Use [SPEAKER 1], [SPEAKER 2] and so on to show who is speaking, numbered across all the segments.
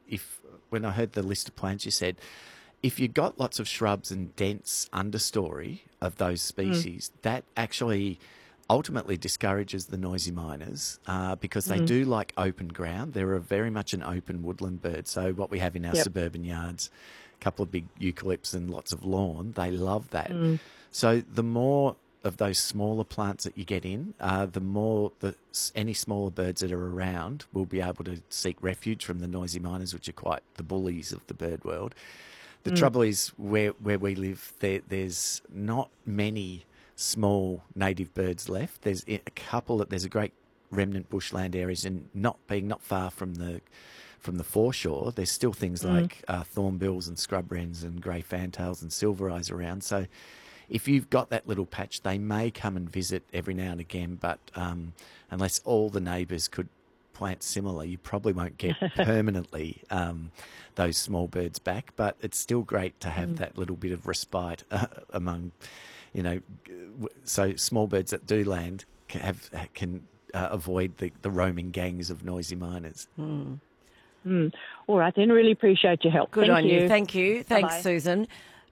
[SPEAKER 1] when I heard the list of plants you said, if you've got lots of shrubs and dense understory of those species, that actually ultimately discourages the noisy miners because they do like open ground. They're very much an open woodland bird. So what we have in our suburban yards, a couple of big eucalypts and lots of lawn, they love that. So the more of those smaller plants that you get in, the more any smaller birds that are around will be able to seek refuge from the noisy miners, which are quite the bullies of the bird world. The trouble is where we live, there's not many small native birds left. There's a couple there's a great remnant bushland areas, and not far from the foreshore, there's still things like thornbills and scrub wrens and grey fantails and silver eyes around. So if you've got that little patch, they may come and visit every now and again, but unless all the neighbours could plant similar, you probably won't get permanently those small birds back. But it's still great to have that little bit of respite among, so small birds that do land can avoid the roaming gangs of noisy miners.
[SPEAKER 2] All right, then. Really appreciate your help.
[SPEAKER 3] Good
[SPEAKER 2] Thank
[SPEAKER 3] on you. Thank you. Thanks,
[SPEAKER 2] Bye-bye.
[SPEAKER 3] Susan.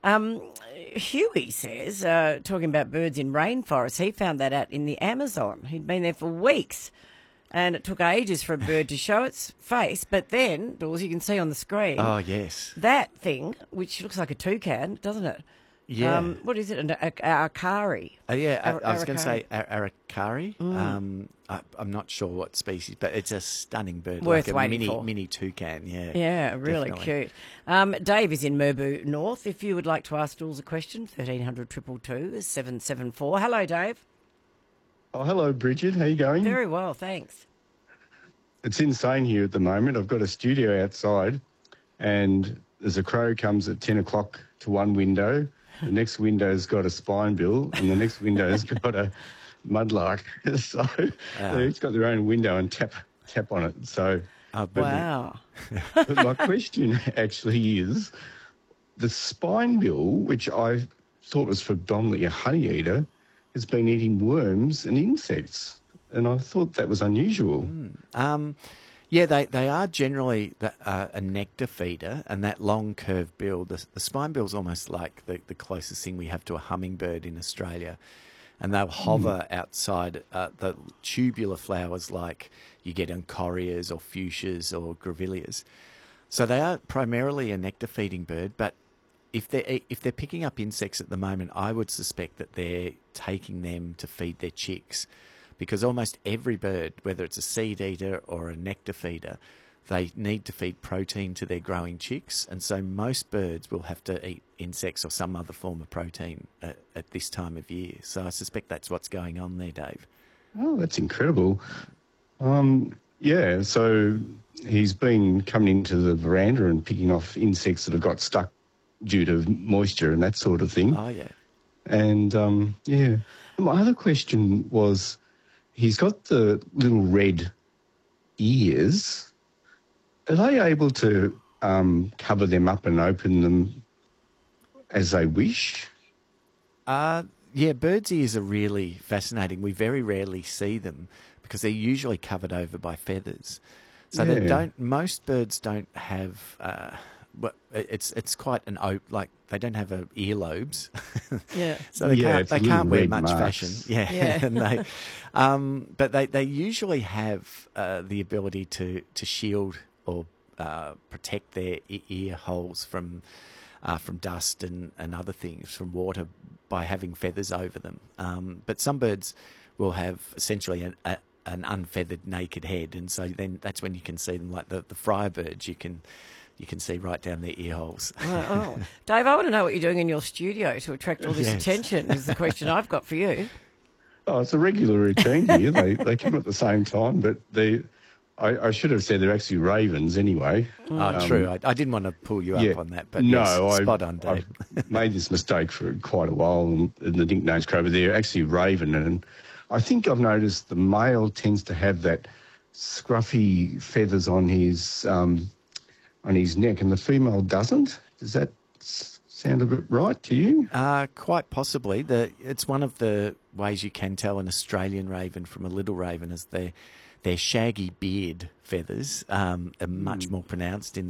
[SPEAKER 3] Huey says, talking about birds in rainforests, he found that out in the Amazon. He'd been there for weeks, and it took ages for a bird to show its face. But then, Dawes, you can see on the screen.
[SPEAKER 1] Oh, yes.
[SPEAKER 3] That thing, which looks like a toucan, doesn't it?
[SPEAKER 1] Yeah.
[SPEAKER 3] What is it? An aracari.
[SPEAKER 1] Yeah, I was going to say aracari. I'm not sure what species, but it's a stunning bird.
[SPEAKER 3] Worth
[SPEAKER 1] like a
[SPEAKER 3] waiting for.
[SPEAKER 1] mini toucan, yeah.
[SPEAKER 3] Yeah, really
[SPEAKER 1] definitely.
[SPEAKER 3] cute. Dave is in Merbau North. If you would like to ask Jules a question, 1300 222 774. Hello, Dave.
[SPEAKER 4] Oh, hello, Bridget. How you going?
[SPEAKER 3] Very well, thanks.
[SPEAKER 4] It's insane here at the moment. I've got a studio outside, and there's a crow comes at 10 o'clock to one window. The next window's got a spinebill, and the next window's got a mudlark. So they each got their own window and tap on it. So,
[SPEAKER 3] Wow.
[SPEAKER 4] but my question actually is, the spinebill, which I thought was predominantly a honey eater, has been eating worms and insects, and I thought that was unusual.
[SPEAKER 1] Yeah, they are generally a nectar feeder, and that long curved bill, the spinebill is almost like the closest thing we have to a hummingbird in Australia. And they'll hover outside the tubular flowers like you get on correas or fuchsias or grevilleas. So they are primarily a nectar feeding bird, but if they're picking up insects at the moment, I would suspect that they're taking them to feed their chicks. Because almost every bird, whether it's a seed eater or a nectar feeder, they need to feed protein to their growing chicks. And so most birds will have to eat insects or some other form of protein at this time of year. So I suspect that's what's going on there, Dave.
[SPEAKER 4] Oh, that's incredible. Yeah, so he's been coming into the veranda and picking off insects that have got stuck due to moisture and that sort of thing.
[SPEAKER 1] Oh, yeah.
[SPEAKER 4] And, yeah. My other question was, he's got the little red ears. Are they able to cover them up and open them as they wish?
[SPEAKER 1] Yeah, birds' ears are really fascinating. We very rarely see them because they're usually covered over by feathers. So most birds don't have... it's quite an like they don't have earlobes,
[SPEAKER 3] Yeah.
[SPEAKER 1] so they can't wear much
[SPEAKER 4] marks.
[SPEAKER 1] fashion. Yeah, and but they usually have the ability to shield or protect their ear holes from dust and other things, from water, by having feathers over them. But some birds will have essentially an unfeathered naked head, and so then that's when you can see them, like the Friarbirds. You can see right down their ear holes.
[SPEAKER 3] Oh. Dave, I want to know what you're doing in your studio to attract all this attention, is the question I've got for you.
[SPEAKER 4] Oh, it's a regular routine here. They come at the same time, but I should have said they're actually ravens anyway.
[SPEAKER 1] Oh, true. I didn't want to pull you up on that, but
[SPEAKER 4] no,
[SPEAKER 1] yes, spot on, Dave.
[SPEAKER 4] I've made this mistake for quite a while, and the nickname's crow, but they're actually raven, and I think I've noticed the male tends to have that scruffy feathers on his neck, and the female doesn't. Does that sound a bit right to you?
[SPEAKER 1] Quite possibly. It's one of the ways you can tell an Australian raven from a little raven is their shaggy beard feathers are much more pronounced in